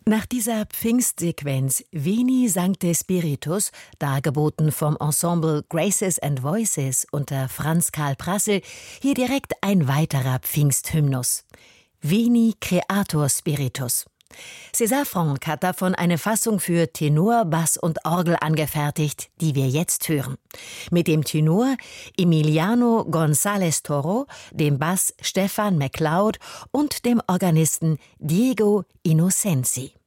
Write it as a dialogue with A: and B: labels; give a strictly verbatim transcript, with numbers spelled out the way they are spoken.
A: Nach dieser Pfingstsequenz Veni Sancte Spiritus, dargeboten vom Ensemble Graces and Voices unter Franz Karl Prassel, hier direkt ein weiterer Pfingsthymnus. Veni Creator Spiritus. César Franck hat davon eine Fassung für Tenor, Bass und Orgel angefertigt, die wir jetzt hören. Mit dem Tenor Emiliano González Toro, dem Bass Stefan MacLeod und dem Organisten Diego Innocenzi.